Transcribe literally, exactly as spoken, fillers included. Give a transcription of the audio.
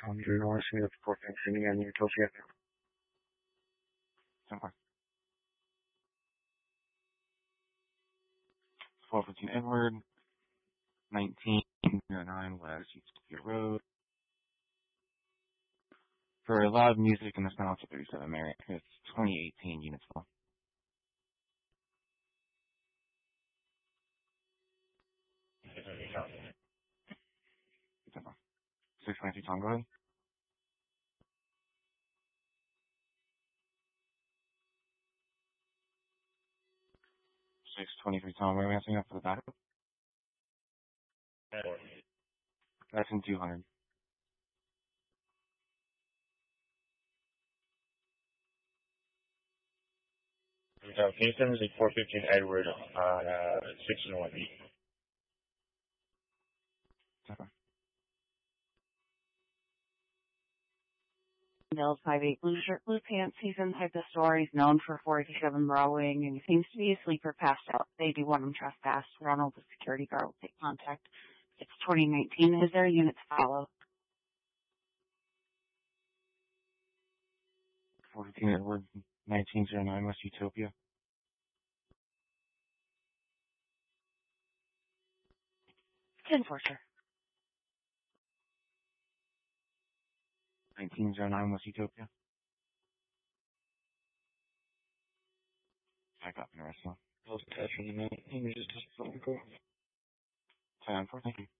Andrew Norris, Unit four fifteen and Utopia. twelve fifteen Edward, nineteen oh nine West Utopia Road. For live music in the Sound to thirty-seven Mary, it's twenty eighteen Unit twelve. six twenty-three Tom, go ahead. six twenty-three Tom, where are we asking up for the backup? That's in two hundred. So, Kingston is four fifteen Edward on uh, six oh one B. Okay. Mills five eight blue shirt, blue pants. He's in type of store. He's known for four eighty-seven borrowing, and he seems to be a sleeper passed out. They do want him trespassed. Ronald, the security guard, will take contact. It's twenty nineteen. Is there a unit to follow? four fifteen Edward, nineteen oh nine West Utopia. ten four, sir. nineteen oh nine West Utopia. I got the rest of them. I'll attach in a minute. Let me just phone call. ten four, thank you.